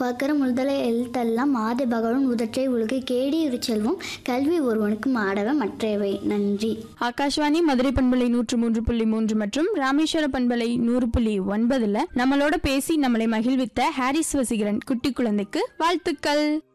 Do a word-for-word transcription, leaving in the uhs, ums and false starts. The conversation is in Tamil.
பக்கர முதலை எழுத்தெல்லாம் ஆதி பகவன் உதற்றை உலகை கேடி ஒரு செல்வம் கல்வி ஒருவனுக்கு மாடவ மற்றவை. நன்றி. ஆகாஷ்வாணி மதுரை பண்பலை நூற்று மூன்று புள்ளி மூன்று மற்றும் ராமேஸ்வர பண்பலை நூறு புள்ளி ஒன்பதுல நம்மளோட பேசி நம்மளை மகிழ்வித்த ஹாரிஸ் வசீகரன் குட்டி குழந்தைக்கு வாழ்த்துக்கள்.